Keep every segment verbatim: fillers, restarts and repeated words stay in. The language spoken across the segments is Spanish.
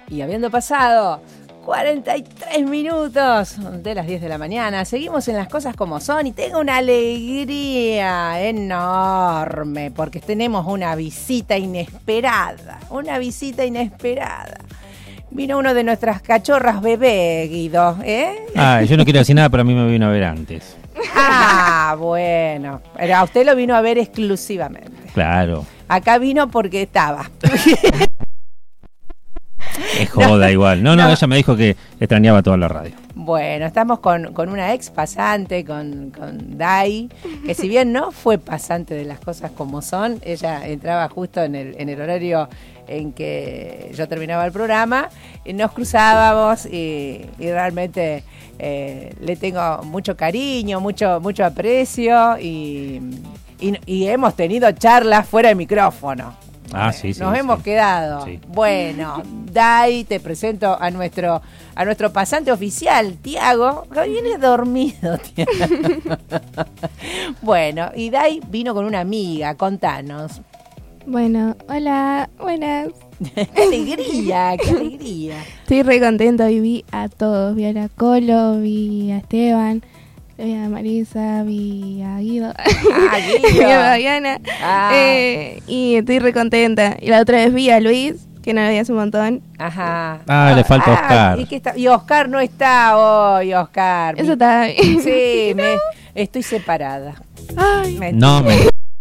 Y habiendo pasado cuarenta y tres minutos de las diez de la mañana, seguimos en Las Cosas Como Son y tengo una alegría enorme porque tenemos una visita inesperada, una visita inesperada. Vino uno de nuestras cachorras bebé, Guido, ¿eh? Ah, yo no quiero decir nada, pero a mí me vino a ver antes. Ah, bueno, pero a usted lo vino a ver exclusivamente. Claro. Acá vino porque estaba. Es joda no, igual. No, no, no, ella me dijo que extrañaba toda la radio. Bueno, estamos con, con una ex pasante, con, con Dai, que si bien no fue pasante de Las Cosas Como Son, ella entraba justo en el, en el horario en que yo terminaba el programa, y nos cruzábamos y, y realmente eh, le tengo mucho cariño, mucho, mucho aprecio y, y, y hemos tenido charlas fuera de micrófono. Ah, sí, sí. Nos sí. hemos quedado. Sí. Bueno, Dai, te presento a nuestro a nuestro pasante oficial, Tiago, que viene dormido, Tiago. Bueno, y Dai vino con una amiga, contanos. Bueno, hola, buenas. ¡Qué alegría, qué alegría! Estoy re contenta, hoy vi a todos, vi a la Colo, vi a Esteban, vi a Marisa, vi a Guido, Ah, Guido. vi a Fabiana, Ah. eh, y estoy re contenta. Y la otra vez vi a Luis, que no lo vi hace un montón. Ajá. Ah, le falta Oscar. ¿Y, qué está? Y Oscar no está hoy, Oscar. Eso está bien. Sí, me, estoy separada. Ay, Me- No, me...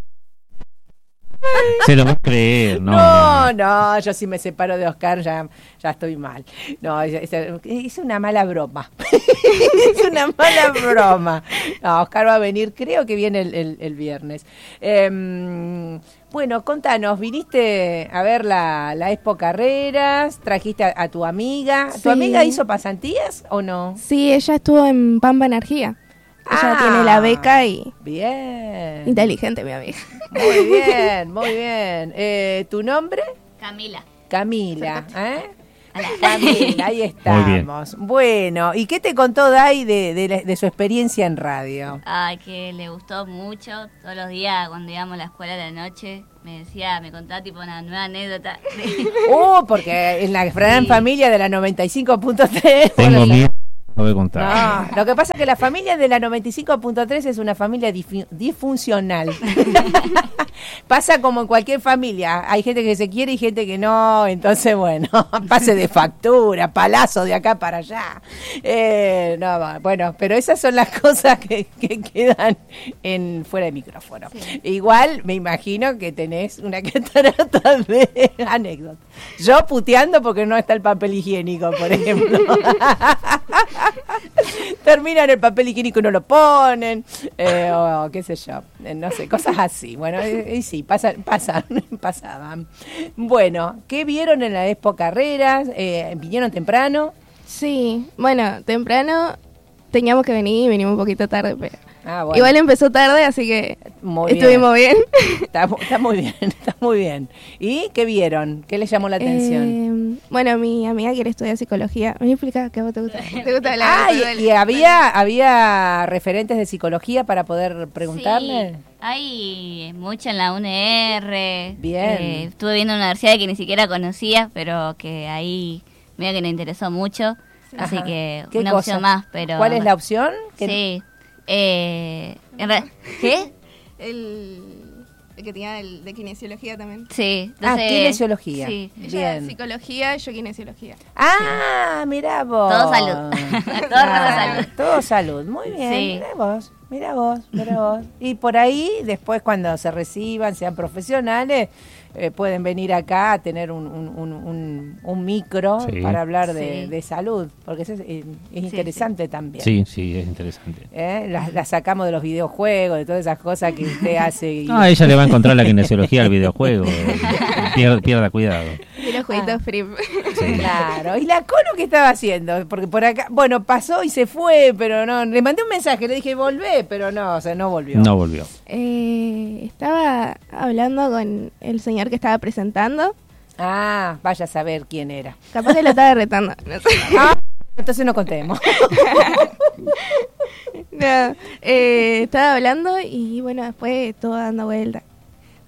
Se lo voy a creer, no. No, no, yo si me separo de Oscar ya, ya estoy mal. No, es, es una mala broma. Es una mala broma. No, Oscar va a venir, creo que viene el, el, el viernes. Eh, bueno, contanos, viniste a ver la, la Expo Carreras, trajiste a, a tu amiga. ¿Tu Sí. amiga hizo pasantías o no? sí, ella estuvo en Pampa Energía. Ella Ah, tiene la beca y Bien. inteligente, mi amiga. Muy bien, muy bien. Eh, ¿Tu nombre? Camila. Camila, ¿eh? Hola. Camila, ahí estamos. Bueno, ¿y qué te contó Dai de, de, la- de su experiencia en radio? Ay, que le gustó mucho. Todos los días cuando íbamos a la escuela a la noche, me decía, me contaba tipo una nueva anécdota. Oh, porque en la gran Sí. familia de la noventa y cinco punto tres... Tengo miedo, no voy a contar. No, lo que pasa es que la familia de la noventa y cinco punto tres es una familia difu- disfuncional. Pasa como en cualquier familia. Hay gente que se quiere y gente que no. Entonces, bueno, pase de factura, palazo de acá para allá. Eh, no, bueno, pero esas son las cosas que, que quedan en fuera de micrófono. Sí. Igual me imagino que tenés una catarata de anécdotas. Yo puteando porque no está el papel higiénico, por ejemplo. Terminan el papel higiénico y no lo ponen, eh, o qué sé yo, eh, no sé, cosas así. Bueno, y, y sí, pasan, pasan, pasaban. Bueno, ¿qué vieron en la Expo Carreras? Eh, ¿Vinieron temprano? Sí, bueno, temprano teníamos que venir y vinimos un poquito tarde, pero Ah, bueno. igual empezó tarde, así que Muy estuvimos bien. Está, mu- está muy bien, está muy bien. ¿Y qué vieron? ¿Qué les llamó la atención? Eh, bueno, mi amiga quiere estudiar psicología. Me explica que a vos te gusta, te gusta hablar. Ah, y, y había, había referentes de psicología para poder preguntarle. Sí, hay mucho en la U N R. Bien. Eh, estuve viendo una universidad que ni siquiera conocía, pero que ahí medio que me interesó mucho. Así Ajá. que ¿Qué una cosa? opción más, pero... ¿Cuál es la opción? Que- Sí. Eh, en re- ¿Qué? El, el que tenía el de kinesiología también. Sí. Ah, entonces- kinesiología. Sí. Ella Bien. psicología, yo kinesiología. Ah, mirá vos. Todo salud. Todo Ah, salud. Todo salud. Muy bien. Sí. Mirá vos, mirá vos, mirá vos. Y por ahí, después cuando se reciban, sean profesionales, eh, pueden venir acá a tener un, un, un, un, un micro Sí. para hablar de, Sí. de salud, porque eso es, es interesante también. Sí, sí, es interesante. ¿Eh? La, la sacamos de los videojuegos, de todas esas cosas que usted hace. Y... No, a ella le va a encontrar la kinesiología al videojuego. Pierda, pierda cuidado. De los jueguitos Ah. free. Sí. Claro, y la Cono, ¿qué estaba haciendo? Porque por acá, bueno, pasó y se fue, pero no, le mandé un mensaje, le dije, volvé, pero no, o sea, no volvió. No volvió. Eh, estaba hablando con el señor que estaba presentando. Ah, vaya a saber quién era. Capaz que lo estaba retando. No sé. Ah, entonces no contemos. No, eh, estaba hablando y bueno, después todo dando vuelta.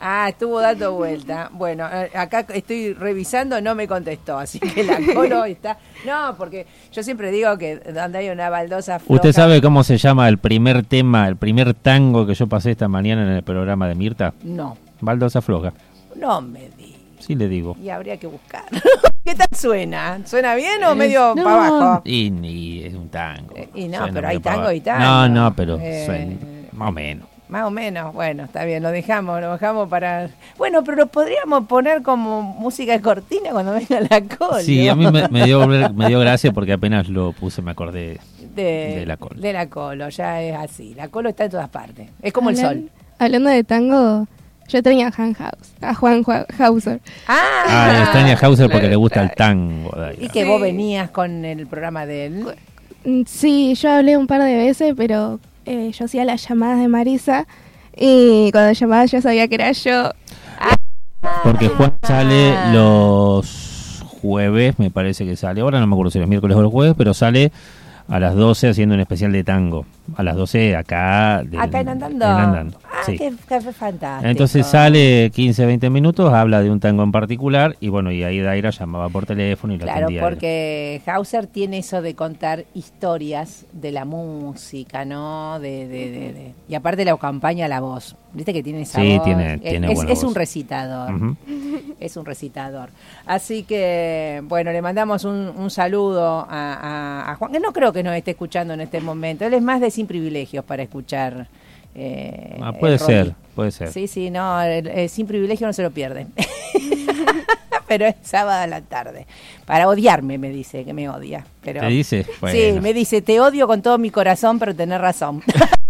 Ah, estuvo dando vuelta. Bueno, eh, acá estoy revisando, no me contestó, así que la Colo está... No, porque yo siempre digo que donde hay una baldosa floja... ¿Usted sabe cómo se llama el primer tema, el primer tango que yo pasé esta mañana en el programa de Mirta? No. Baldosa floja. No me di. Sí le digo. Y habría que buscar. ¿Qué tal suena? ¿Suena bien o Es- medio no. para abajo? Y, y es un tango. Eh, y no, Suena pero hay medio pa' tango y abajo. tango. No, no, pero Eh, suena más o menos. Más o menos, bueno, está bien, lo dejamos, lo dejamos para... Bueno, pero lo podríamos poner como música de cortina cuando venga la Colo. Sí, a mí me, me dio, me dio gracia porque apenas lo puse me acordé de, de la Colo. De la Colo, ya es así. La Colo está en todas partes. Es como el Hablan- sol. Hablando de tango, yo tenía a Han House, a Juan Ju- Hauser. Ah, Ah, extraña Hauser porque le gusta el tango. Y que Sí. vos venías con el programa de él. Mm, Sí, yo hablé un par de veces, pero eh, yo hacía las llamadas de Marisa y cuando llamaba yo sabía que era yo. Porque Juan sale los jueves, me parece que sale. Ahora no me acuerdo si los miércoles o los jueves, pero sale a las doce haciendo un especial de tango. A las doce acá. de- Acá en Andando. en Andando, Ah, sí. qué, qué fantástico. Entonces sale quince, veinte minutos, habla de un tango en particular y bueno, y ahí Daira llamaba por teléfono y lo Claro, atendía él. porque Hauser tiene eso de contar historias de la música, ¿no? De, de, de, de- Y aparte la acompaña la voz. ¿Viste que tiene esa Sí, voz? tiene- Es- tiene es, buena es un voz. recitador. Ujú. Es un recitador. Así que, bueno, le mandamos un, un saludo a, a- a Juan, que no creo que nos esté escuchando en este momento. Él es más de Sin Privilegios para escuchar. eh, Ah, puede el Rolly. ser, puede ser. Sí, sí, no, el- el Sin Privilegio no se lo pierde. Pero es sábado a la tarde. Para odiarme, me dice, que me odia. Pero... ¿Te dice? Sí, Bueno. me dice, te odio con todo mi corazón, pero tenés razón.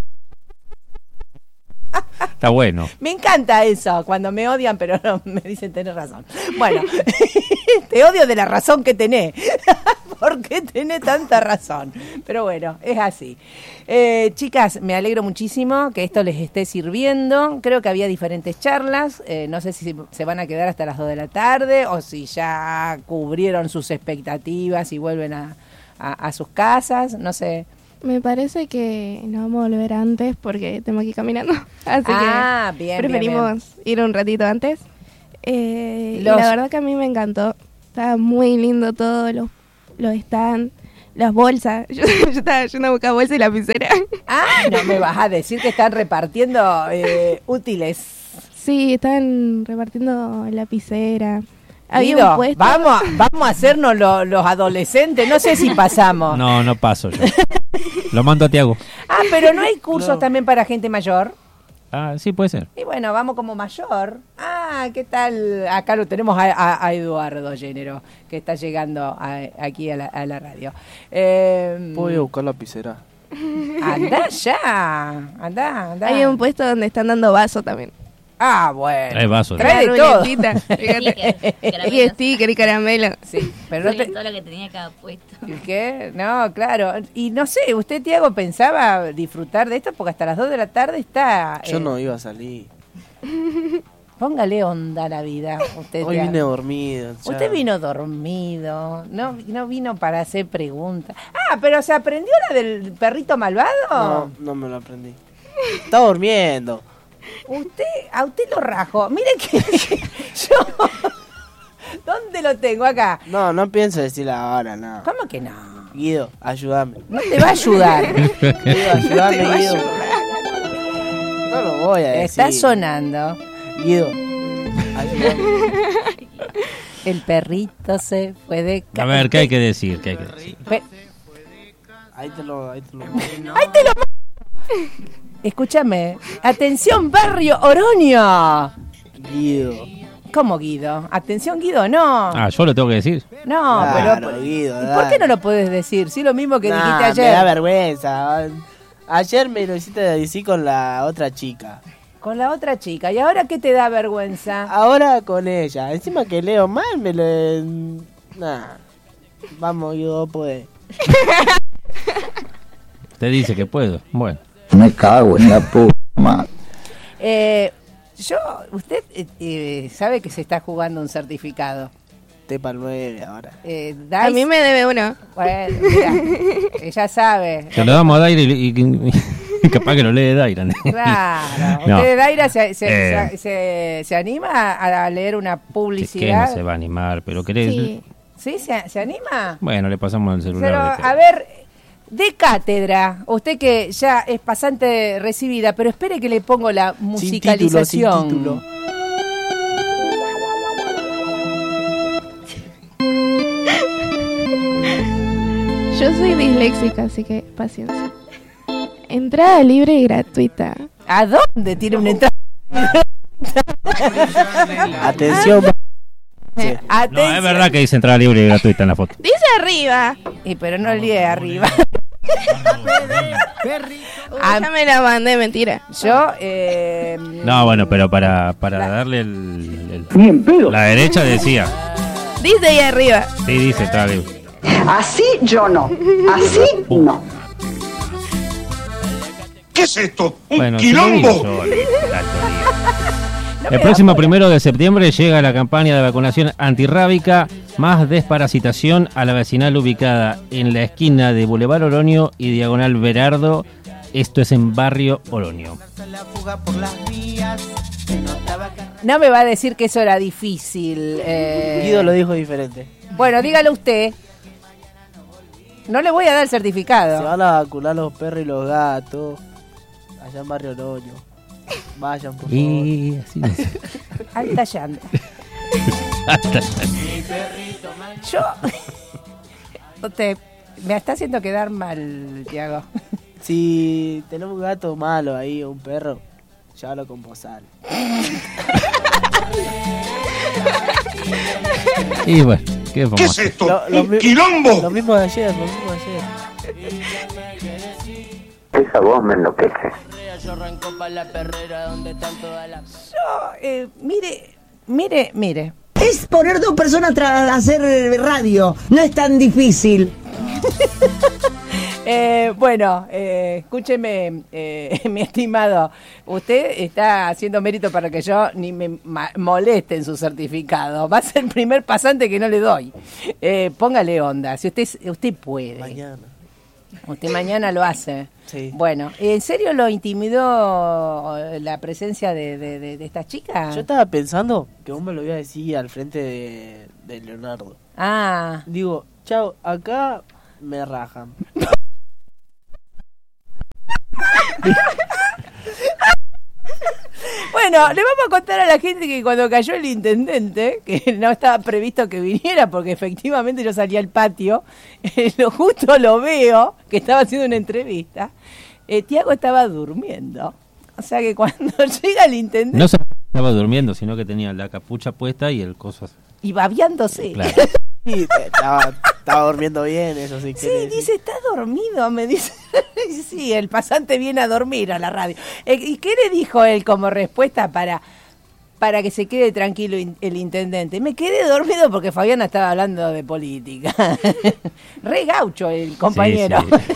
Está bueno. Me encanta eso, cuando me odian, pero no, me dicen tenés razón. Bueno, te odio de la razón que tenés. ¿Por qué tenés tanta razón? Pero bueno, es así. Eh, chicas, me alegro muchísimo que esto les esté sirviendo. Creo que había diferentes charlas. Eh, no sé si se van a quedar hasta las dos de la tarde o si ya cubrieron sus expectativas y vuelven a, a, a sus casas. No sé. Me parece que no vamos a volver antes porque tengo que ir caminando. Así Ah, que bien, preferimos bien, ir un ratito antes. Eh, y Los- la verdad que a mí me encantó. Estaba muy lindo todo, los, los stands, las bolsas. Yo, yo estaba yendo a buscar bolsa y lapicera. Ah, no me vas a decir que están repartiendo eh, útiles. Sí, estaban repartiendo lapicera. Había Guido, un puesto. vamos, a- vamos a hacernos lo- los adolescentes, no sé si pasamos. No, no paso yo. Lo mando a Tiago. Ah, pero no hay cursos No. también para gente mayor. Ah, sí, puede ser. Y bueno, vamos como mayor. Ah, ¿qué tal? Acá lo tenemos a, a- a Eduardo Género, que está llegando a- aquí a la, a la radio. Eh, Voy a buscar lapicera. Anda ya, anda, anda. Hay un puesto donde están dando vaso también. Ah, bueno. Trae vaso. Trae de Una todo. ruletita, fíjate. Sticker, Y caramelos. sticker y caramelo. Sí, pero no Sí, te... todo lo que tenía acá puesto. ¿Y ¿Qué? No, claro. Y no sé, ¿usted, Tiago, pensaba disfrutar de esto? Porque hasta las dos de la tarde está... Yo eh, no iba a salir. Póngale onda a la vida. Usted, Hoy Tiago. vine dormido. ya. Usted vino dormido, no, no vino para hacer preguntas. Ah, pero ¿se aprendió la del perrito malvado? No, no me lo aprendí. Estaba durmiendo. Usted, a usted lo rajo. Mire que yo... ¿Dónde lo tengo? Acá. No, no pienso decirlo ahora, no. ¿Cómo que no? Guido, ayúdame. No te va a ayudar. Guido, ayúdame, te va a Guido. No lo voy a decir. Está sonando. Guido, ayúdame. El perrito se fue de... A ver, ¿qué hay que decir? ¿Qué hay que decir? Pe- Ahí te lo, ahí te lo. ¡Ay, te lo... Escúchame. Atención, barrio Oroño. Guido. ¿Cómo, Guido? Atención, Guido, no. Ah, yo lo tengo que decir. No, Claro, pero... Guido, ¿Y ¿Por qué dale. no lo puedes decir? Sí, lo mismo que Nah, dijiste Me da ayer. vergüenza. Ayer me lo hiciste decir con la otra chica. Con la otra chica. ¿Y ahora qué te da vergüenza? Ahora con ella. Encima que leo mal, me lo. Nah. Vamos, Guido, pues. Usted dice que puedo. Bueno. Me cago en la puta madre. Eh, yo, usted eh, eh, sabe que se está jugando un certificado. Tepa nueve ahora. Eh, A Dice- mí me debe uno. Bueno, mira, ella sabe. Se lo damos a Daira y, y- Capaz que lo lee Daira. Claro. No. ¿Usted, Daira, se, se, Eh. se, se, se anima a leer una ¿Qué publicidad? no se va a animar? ¿Pero querés? Sí. ¿Sí? ¿Se, se anima? Bueno, le pasamos el celular. Pero, de a Pedro. ver, de cátedra, usted que ya es pasante recibida, pero espere que le pongo la musicalización. Sin título, sin título. Yo soy disléxica, así que paciencia. Entrada libre y gratuita. ¿A dónde tiene una entrada? Atención. Sí. Atención. No, es verdad que dice entrada libre y gratuita en la foto. Dice arriba. Y pero no lee arriba. Uy, Ah. ya me la mandé, mentira. Yo, eh, No, bueno, pero para, para darle el, el- la derecha decía. Dice ahí arriba. Sí, dice entrada libre. Así yo no. Así no. ¿Qué es esto? ¿Un Bueno, se lo digo quilombo? yo, la autoría. El próximo primero de septiembre llega la campaña de vacunación antirrábica más desparasitación a la vecinal ubicada en la esquina de Boulevard Oroño y Diagonal Berardo. Esto es en Barrio Oroño. no me va a decir que eso era difícil. eh. Guido lo dijo diferente. Bueno, dígalo usted. No le voy a dar el certificado. Se van a vacunar los perros y los gatos. Allá en Barrio Oroño. Vayan, por favor. Y así dice. Alta llanta. Hasta- Yo. Usted me está haciendo quedar mal, Tiago. Si tenemos un gato malo ahí o un perro, llévalo con bozal. Y bueno, ¿qué vamos ¿Qué a es hacer? esto? Lo- lo ¿Un mi- quilombo? Lo mismo de ayer, lo mismo de ayer. Esa voz me enloquece. Yo, eh, mire, mire, mire. Es poner dos personas a hacer radio. No es tan difícil. Eh, bueno, eh, escúcheme, eh, mi estimado, usted está haciendo mérito para que yo ni me ma- moleste en su certificado. Va a ser el primer pasante que no le doy. Eh, póngale onda, si usted usted puede. Mañana. Usted mañana lo hace. Sí. Bueno, ¿en serio lo intimidó la presencia de, de, de, de esta chica? Yo estaba pensando que vos me lo ibas a decir al frente de, de Leonardo. Ah, Digo, chao, acá me rajan. bueno, le vamos a contar a la gente que cuando cayó el intendente, que no estaba previsto que viniera porque efectivamente yo salí al patio, eh, lo justo lo veo, que estaba haciendo una entrevista, eh, Tiago estaba durmiendo. O sea que cuando llega el intendente No solo estaba durmiendo, sino que tenía la capucha puesta y el coso. y babeándose. Claro. Y eh, estaba, estaba durmiendo bien, eso sí. Sí, quiere decir. dice, está dormido, me dice. Sí, el pasante viene a dormir a la radio. Eh, ¿Y qué le dijo él como respuesta para, para que se quede tranquilo in- el intendente? Me quedé dormido porque Fabiana estaba hablando de política. Re gaucho el compañero. Sí, sí.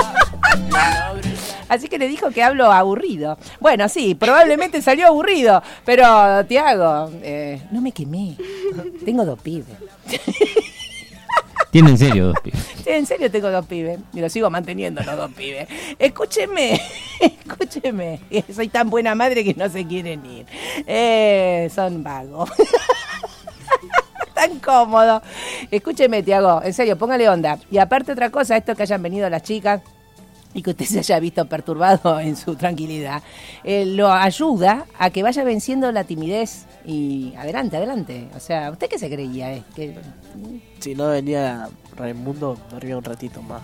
Así que le dijo que hablo aburrido. Bueno, sí, probablemente salió aburrido, pero Tiago, eh, no me quemé. Tengo dos pibes. Tiene en serio dos pibes. Sí, en serio tengo dos pibes y los sigo manteniendo los dos pibes. Escúcheme, escúcheme. Soy tan buena madre que no se quieren ir. Eh, son vagos. Tan cómodo. Escúcheme, Tiago, en serio, póngale onda. Y aparte otra cosa, esto que hayan venido las chicas y que usted se haya visto perturbado en su tranquilidad, eh, lo ayuda a que vaya venciendo la timidez y adelante, adelante. O sea, ¿usted qué se creía? Eh? Que Si no venía Raimundo, dormía un ratito más.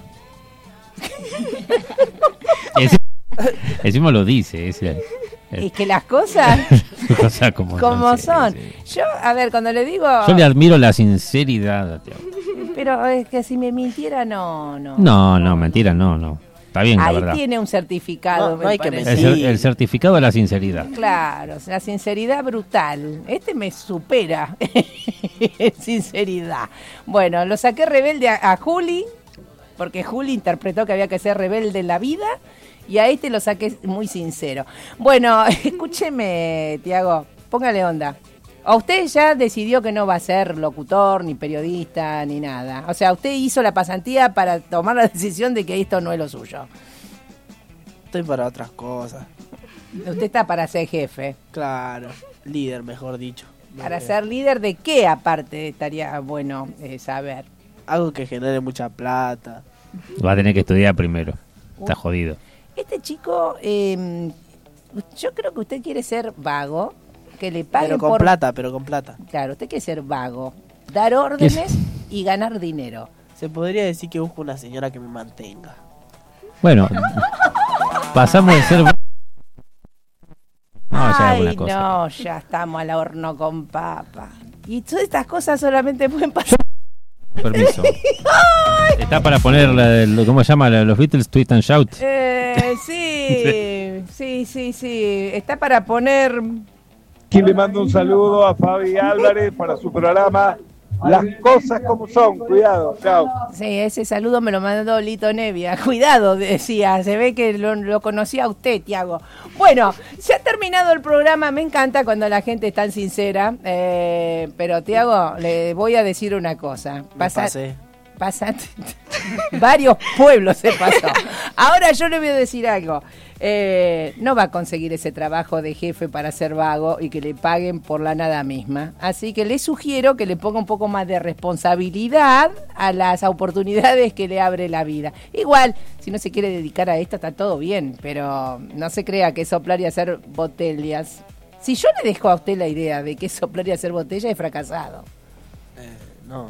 Encima, encima lo dice. Es, es, es que las cosas cosa como, como sí, son. sí. Yo, a ver, cuando le digo... Yo le admiro la sinceridad a Tiago. Pero es que si me mintiera, no, no. No, no, mentira, no, no. Está bien, la Ahí verdad. tiene un certificado, No, me no hay que parece. El, cer- el certificado de la sinceridad. Claro, la sinceridad brutal. Este me supera en sinceridad. Bueno, lo saqué rebelde a, a Juli, porque Juli interpretó que había que ser rebelde en la vida, y a este lo saqué muy sincero. Bueno, escúcheme, Tiago, póngale onda. ¿O usted ya decidió que no va a ser locutor, ni periodista, ni nada? O sea, usted hizo la pasantía para tomar la decisión de que esto no es lo suyo. Estoy para otras cosas. Usted está para ser jefe. Claro, líder, mejor dicho. Para ser líder de qué aparte estaría bueno eh, saber. Algo que genere mucha plata. Va a tener que estudiar primero. Está jodido. Este chico, eh, yo creo que usted quiere ser vago, que le paguen Pero con por... plata, pero con plata. Claro, usted quiere ser vago, dar órdenes y ganar dinero. Se podría decir que busco una señora que me mantenga. Bueno, pasamos de ser... No, ya Ay, alguna cosa. no, ya estamos al horno con papa. Y todas estas cosas solamente pueden pasar. Permiso. Está para poner, la, del- ¿cómo se llama? La- Los Beatles, Twist and Shout. Eh, sí, sí, sí, sí. Está para poner... Aquí le mando un saludo a Fabi Álvarez para su programa Las Cosas Como Son. Cuidado, chao. Sí, ese saludo me lo mandó Lito Nevia. Cuidado, decía. Se ve que lo, lo conocía a usted, Tiago. Bueno, se ha terminado el programa. Me encanta cuando la gente es tan sincera. Eh, pero, Tiago, le voy a decir una cosa. Me Pasa- pasé. Pasan varios pueblos se pasó. Ahora yo le voy a decir algo. Eh, no va a conseguir ese trabajo de jefe para ser vago y que le paguen por la nada misma. Así que le sugiero que le ponga un poco más de responsabilidad a las oportunidades que le abre la vida. Igual, si no se quiere dedicar a esto, está todo bien, pero no se crea que soplar y hacer botellas. Si yo le dejo a usted la idea de que soplar y hacer botellas, he fracasado. Eh, no.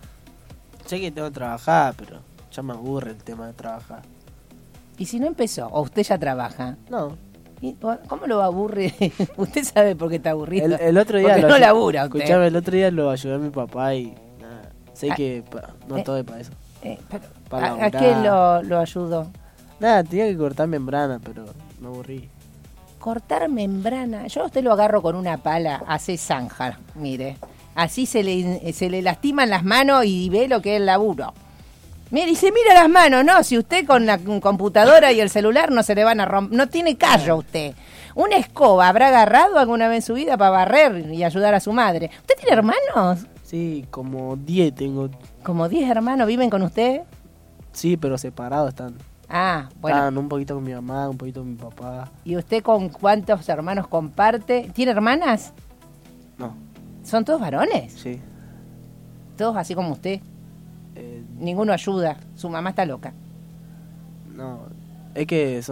Sé que tengo que trabajar, pero ya me aburre el tema de trabajar. ¿Y si no empezó? ¿O usted ya trabaja? No. ¿Y ¿Cómo lo aburre? Usted sabe por qué está aburrido. El, el otro día Porque lo no ayu- labura usted. Escuchame, el otro día lo ayudé a mi papá y nada, sé Ah, que pa- no eh, todo es para eso. Eh, pero, Para ¿a, a laburar. qué lo, lo ayudó? Nada, tenía que cortar membrana, pero me aburrí. Cortar membrana. Yo a usted lo agarro con una pala, hace zanja, mire. Así se le, se le lastiman las manos y ve lo que es el laburo. Mire, y se mira las manos, no, si usted con la computadora y el celular no se le van a romper, no tiene callo usted. Una escoba habrá agarrado alguna vez en su vida para barrer y ayudar a su madre. ¿Usted tiene hermanos? Sí, como diez tengo. Como diez hermanos viven con usted. Sí, pero separados están. Ah, bueno. Están un poquito con mi mamá, un poquito con mi papá. ¿Y usted con cuántos hermanos comparte? ¿Tiene hermanas? No, ¿Son todos varones? sí. Todos así como usted. Eh, Ninguno ayuda. Su mamá está loca. no, es que son